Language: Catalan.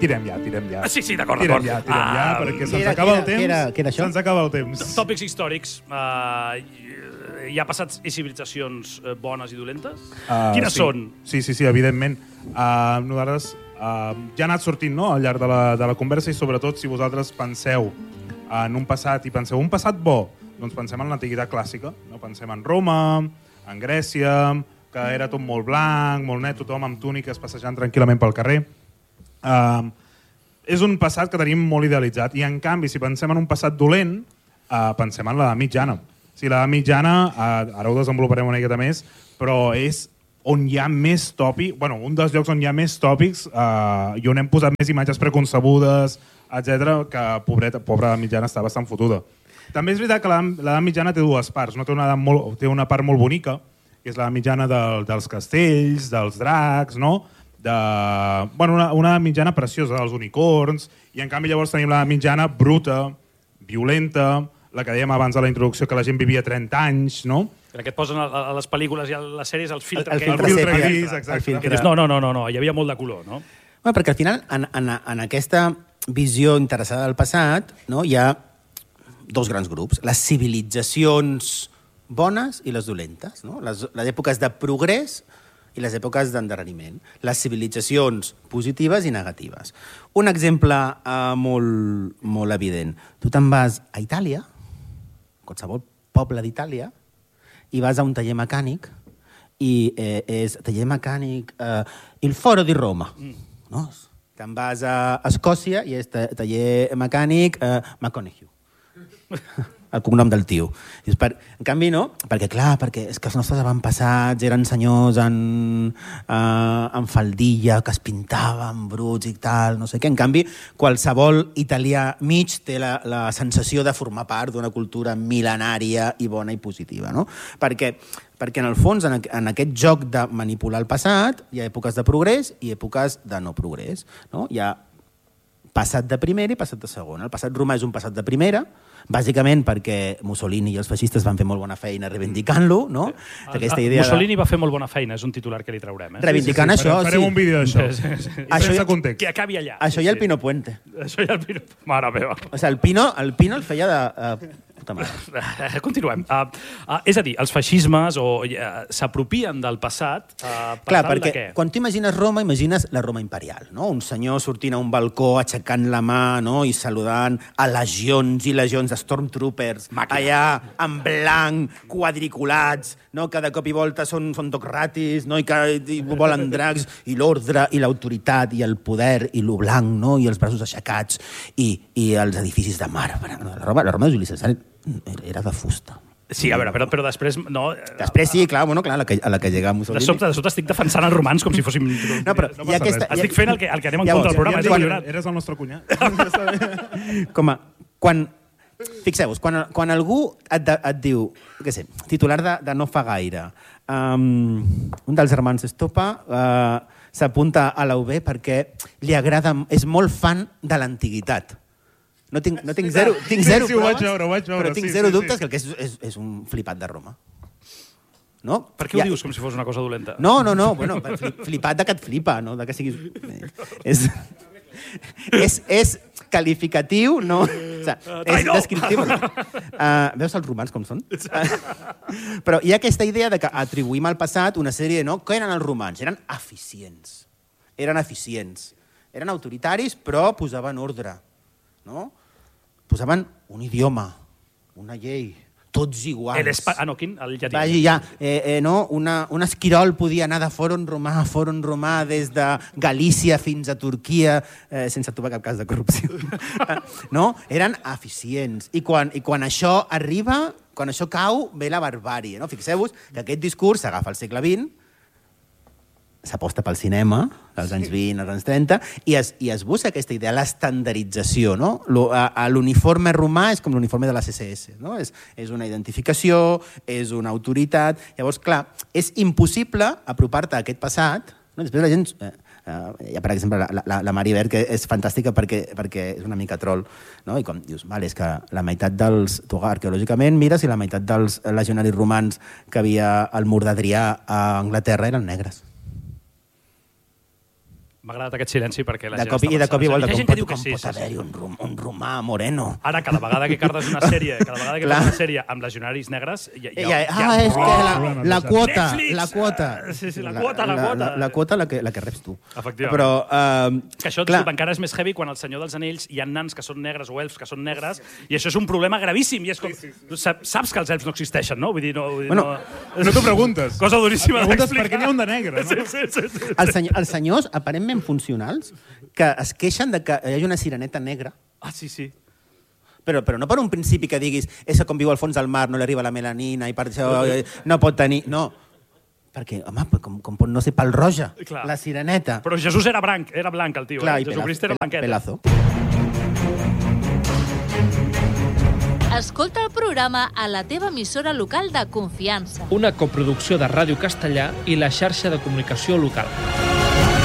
tirem ja. Sí, d'acord. Tirem ja, perquè se'ns acaba el temps. Què era això? Se'ns acaba el temps. Tòpics històrics. Hi ha passats i civilitzacions bones i dolentes? Quines són? Sí, evidentment. Nosaltres ja ha anat sortint, no?, al llarg de la conversa, i sobretot si vosaltres penseu en un passat i penseu un passat bo, doncs pensem en l'antiguitat clàssica, no? Pensem en Roma, en Grècia, que era tot molt blanc, molt net, tothom amb túniques passejant tranquil·lament pel carrer. És un passat que tenim molt idealitzat, i en canvi, si pensem en un passat dolent, pensem en l'edat mitjana. Si l'edat mitjana, ara ho desenvoluparem una miqueta més, però és on hi ha més tòpics, un dels llocs on hi ha més tòpics i on hem posat més imatges preconcebudes, etc., que pobra mitjana està bastant fotuda. També és veritat que l'edat mitjana té dues parts, no? Té una part molt bonica, que és l'edat mitjana dels castells, dels dracs, no? Una edat mitjana preciosa, dels unicorns, i en canvi llavors tenim l'edat mitjana bruta, violenta, la que dèiem abans de la introducció, que la gent vivia 30 anys, no? Que et posen a les pel·lícules i a les sèries el filtre El filtre gris, exacte. No, hi havia molt de color, no? Perquè al final, en aquesta visió interessada del passat, no, hi ha dos grans grups, les civilitzacions bones i les dolentes, no? Les èpoques de progrés i les èpoques d'endarreriment, les civilitzacions positives i negatives. Un exemple molt evident. Tu te'n vas a Itàlia, qualsevol poble d'Itàlia, i vas a un taller mecànic, i és taller mecànic il Foro di Roma. No? Te'n vas a Escòcia i és taller mecànic McConaughey. El cognom del tio. En canvi, no? Perquè és que els nostres avantpassats eren senyors en faldilla, que es pintaven bruts i tal, no sé què. En canvi, qualsevol italià mig té la sensació de formar part d'una cultura mil·lenària i bona i positiva, no? Perquè en el fons, en aquest joc de manipular el passat, hi ha èpoques de progrés i èpoques de no progrés, no? Hi ha passat de primera i passat de segona. El passat romà és un passat de primera, bàsicament perquè Mussolini i els feixistes van fer molt bona feina reivindicant-lo, no? Mussolini va fer molt bona feina, és un titular que li traurem. Reivindicant això, sí. Farem un vídeo d'això. Sense context. Que acabi allà. Això i el Pino Puente. Això i el Pino... Mare meva. O sigui, el Pino el feia de... Continuem. És a dir, els feixismes s'apropien del passat per tal de què? Quan tu imagines Roma, imagines la Roma imperial, no? Un senyor sortint a un balcó, aixecant la mà, no? I saludant a legions i legions de stormtroopers, allà, en blanc, quadriculats, no? Cada cop i volta són tots ratis, no? I volen dracs, i l'ordre, i l'autoritat, i el poder, i lo blanc, no? I els braços aixecats, i els edificis de marbre. La Roma de Juli César era de fusta. Sí, a veure, però després... No, després sí, clar, a la que llega Mussolini... De sobte estic defensant els romans com si fóssim... No, però estic fent el que anem en contra del programa. Eres el nostre cunyat. Fixeu-vos, quan algú et diu, què sé, titular de no fa gaire, un dels germans Estopa s'apunta a la UB perquè li agrada, és molt fan de l'antiguitat. No tinc zero proves, però tinc zero dubtes que el que és un flipat de Roma. No? Per què ho dius com si fos una cosa dolenta? No, bueno, flipat de que et flipa, no? De que siguis... És qualificatiu, no? És descriptiu. Veus els romans com són? Però hi ha aquesta idea de que atribuïm al passat una sèrie, no? Què eren els romans? Eren eficients. Eren autoritaris, però posaven ordre, no? Posaven un idioma, una llei, tots iguals. El llatí. Un esquirol podia anar de fòrum romà des de Galícia fins a Turquia sense trobar cap cas de corrupció. No? Eren eficients. I quan això arriba, quan això cau, ve la barbàrie. No? Fixeu-vos que aquest discurs s'agafa al segle XX, s'aposta pel cinema, dels anys 20 als anys 30, i es busca aquesta idea, l'estandardització, no? L'uniforme romà és com l'uniforme de la CSS, no? És una identificació, és una autoritat. Llavors, clar, és impossible apropar-te a aquest passat, no? Després la gent... Hi ha, per exemple, la Mari Ver, que és fantàstica perquè és una mica troll, no? I com dius, és que la meitat dels... Tu arqueològicament mires i la meitat dels legionaris romans que havia al mur d'Adrià a Anglaterra eren negres. M'ha agradat aquest silenci perquè la gent I de cop igual, com pot haver-hi un romà moreno. Ara, cada vegada que cardes una sèrie, amb legionaris negres... És que la quota, la quota. Sí, la quota. La quota la que reps tu. Efectivament. Però, que això encara és més heavy quan al Senyor dels Anells hi ha nans que són negres o elfs que són negres, i això és un problema gravíssim. I és com, saps que els elfs no existeixen, no? Vull dir, no t'ho preguntes. Cosa duríssima d'explicar. Preguntes per què n'hi ha un de negre, no? Sí. Els senyors, aparentment funcionals, que es queixen de que hi hagi una sireneta negra. Ah, sí. Però no per un principi que diguis és com viu al fons del mar, no li arriba la melanina i per això no pot tenir... No, perquè, home, com pot no ser pèl roja, la sireneta. Però Jesús era blanc el tio. Clar, Jesucrist era blanquet. Pelazo. Escolta el programa a la teva emissora local de confiança. Una coproducció de Ràdio Castellà i la xarxa de comunicació local.